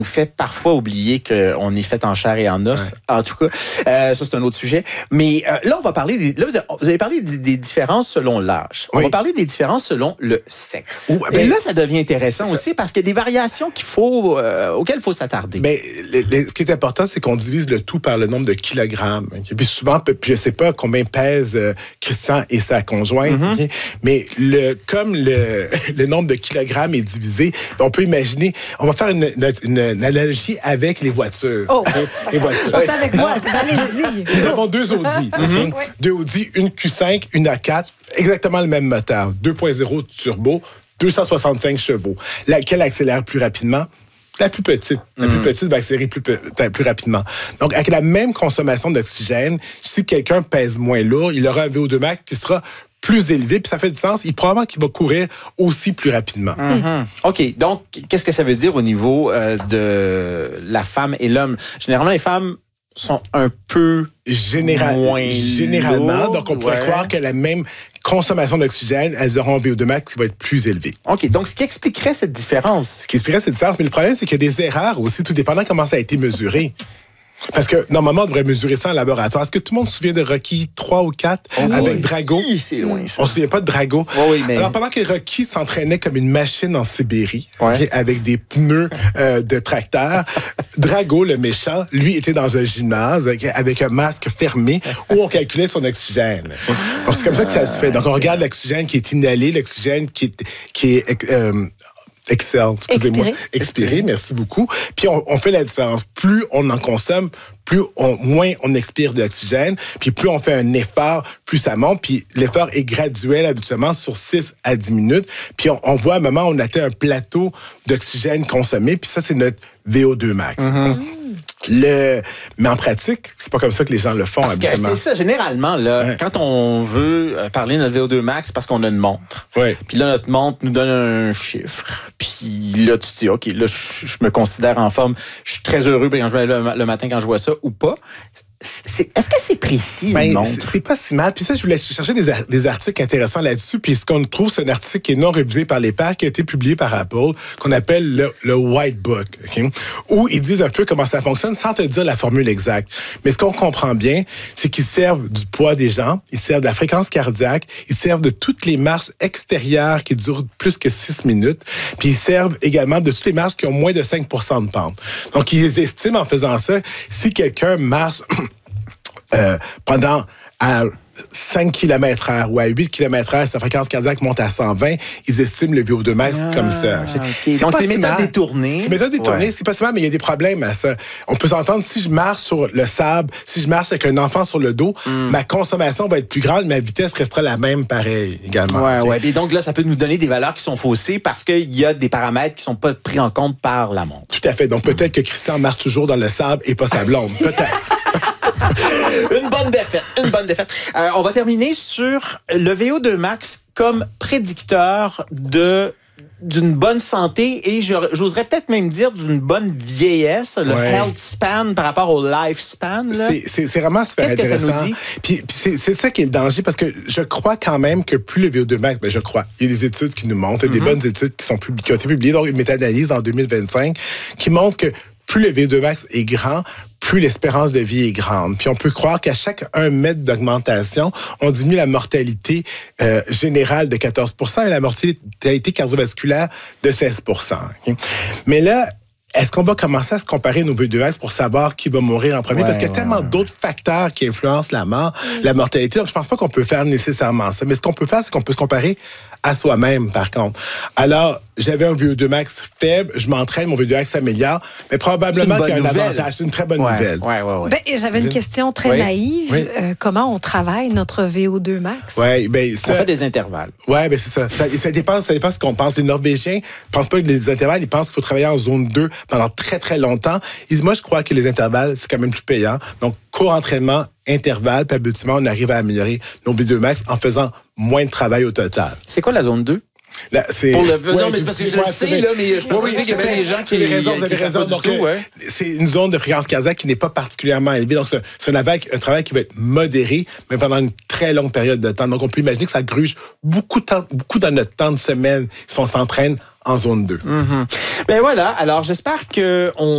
fait parfois oublier qu'on est fait en chair et en os. Ouais. En tout cas, ça, c'est un autre sujet. Mais là, on va parler vous avez parlé des différences selon l'âge. On va parler des différences selon le sexe. Et là, ça devient intéressant aussi parce qu'il y a des variations auxquelles il faut s'attarder. Ben, ce qui est important, c'est qu'on divise le tout par le nombre de kilogrammes. Okay? Puis souvent, je ne sais pas combien pèse Christian et sa conjointe, okay? Mais comme le nombre de kilogrammes est divisé, on peut imaginer, on va faire une analogie avec les voitures. Oh, les voitures. C'est avec moi, allez-y. Nous avons deux Audi. Okay? Deux Audi, une Q5, une A4, exactement le même moteur, 2.0 turbo, 265 chevaux. Laquelle accélère plus rapidement? La plus petite. La plus petite va accélérer plus rapidement. Donc, avec la même consommation d'oxygène, si quelqu'un pèse moins lourd, il aura un VO2 max qui sera plus élevé, puis ça fait du sens. Probablement qu'il va courir aussi plus rapidement. OK. Donc, qu'est-ce que ça veut dire au niveau de la femme et l'homme? Généralement, les femmes sont un peu généralement. Donc, on pourrait croire que la même consommation d'oxygène, elles auront un VO2 max qui va être plus élevé. OK. Donc, ce qui expliquerait cette différence? Ce qui expliquerait cette différence, mais le problème, c'est qu'il y a des erreurs aussi, tout dépendant comment ça a été mesuré. Parce que, normalement, on devrait mesurer ça en laboratoire. Est-ce que tout le monde se souvient de Rocky 3 ou 4 avec Drago? C'est loin, ça. On se souvient pas de Drago. Oui, mais... Alors, pendant que Rocky s'entraînait comme une machine en Sibérie, avec des pneus de tracteur, Drago, le méchant, lui, était dans un gymnase avec un masque fermé où on calculait son oxygène. Donc, c'est comme ça que ça se fait. Donc, on regarde l'oxygène qui est inhalé, l'oxygène qui est expiré, merci beaucoup. Puis on fait la différence. Plus on en consomme, moins on expire de l'oxygène. Puis plus on fait un effort, plus ça monte. Puis l'effort est graduel habituellement sur 6 à 10 minutes. Puis on voit à un moment où on atteint un plateau d'oxygène consommé. Puis ça, c'est notre VO2 max. Mais en pratique, c'est pas comme ça que les gens le font habituellement. C'est ça, généralement, là, quand on veut parler de notre VO2 max, c'est parce qu'on a une montre. Puis là, notre montre nous donne un chiffre. Puis là, tu te dis, OK, là, je me considère en forme. Je suis très heureux quand je me lève le matin quand je vois ça ou pas. Est-ce que c'est précis, une montre? C'est pas si mal. Puis ça, je voulais chercher des articles intéressants là-dessus. Puis ce qu'on trouve, c'est un article qui est non révisé par les pairs, qui a été publié par Apple, qu'on appelle le White Book, où ils disent un peu comment ça fonctionne sans te dire la formule exacte. Mais ce qu'on comprend bien, c'est qu'ils servent du poids des jambes, ils servent de la fréquence cardiaque, ils servent de toutes les marches extérieures qui durent plus que 6 minutes, puis ils servent également de toutes les marches qui ont moins de 5 % de pente. Donc, ils estiment en faisant ça, si quelqu'un marche pendant à 5 km/h ou à 8 km/h, sa fréquence cardiaque monte à 120, ils estiment le VO2 max comme ça. Okay. Donc, c'est méthode détournée. C'est méthode détournée, c'est pas si mal, mais il y a des problèmes à ça. On peut s'entendre, si je marche sur le sable, si je marche avec un enfant sur le dos, ma consommation va être plus grande, ma vitesse restera la même pareil également. Et donc là, ça peut nous donner des valeurs qui sont faussées parce qu'il y a des paramètres qui sont pas pris en compte par la montre. Tout à fait. Donc peut-être que Christian marche toujours dans le sable et pas sa blonde. Peut-être. Une bonne défaite. On va terminer sur le VO2 max comme prédicteur d'une bonne santé et j'oserais peut-être même dire d'une bonne vieillesse, le health span par rapport au lifespan. C'est vraiment super intéressant. Qu'est-ce que ça nous dit? Puis c'est ça qui est le danger parce que je crois quand même que plus le VO2 max, il y a des études qui nous montrent, des bonnes études qui ont été publiées, donc une méta-analyse en 2025 qui montre que plus le VO2 max est grand, plus l'espérance de vie est grande. Puis on peut croire qu'à chaque 1 mètre d'augmentation, on diminue la mortalité générale de 14 % et la mortalité cardiovasculaire de 16 %. Okay? Mais là, est-ce qu'on va commencer à se comparer nos VO2 max pour savoir qui va mourir en premier? Parce qu'il y a tellement d'autres facteurs qui influencent la mort, la mortalité. Donc, je pense pas qu'on peut faire nécessairement ça. Mais ce qu'on peut faire, c'est qu'on peut se comparer à soi-même, par contre. Alors, j'avais un VO2 max faible, je m'entraîne, mon VO2 max s'améliore, mais probablement qu'il y a un avantage. C'est une très bonne nouvelle. J'avais une question très naïve. Comment on travaille notre VO2 max? On fait des intervalles. C'est ça. Ça dépend de ce qu'on pense. Les Norvégiens ne pensent pas que les intervalles, ils pensent qu'il faut travailler en zone 2 pendant très, très longtemps. Ils disent, moi, je crois que les intervalles, c'est quand même plus payant. Donc, court entraînement, intervalle, puis habituellement, on arrive à améliorer nos VO2 max en faisant moins de travail au total. C'est quoi la zone 2? Là, non, mais c'est parce que je le sais, là, mais je pense qu'il y avait des gens qui... Vous avez raison. Donc, c'est une zone de fréquence cardiaque qui n'est pas particulièrement élevée. Donc, c'est un travail qui va être modéré, mais pendant une très longue période de temps. Donc, on peut imaginer que ça gruge beaucoup dans notre temps de semaine si on s'entraîne en zone 2. Ben voilà, alors j'espère qu'on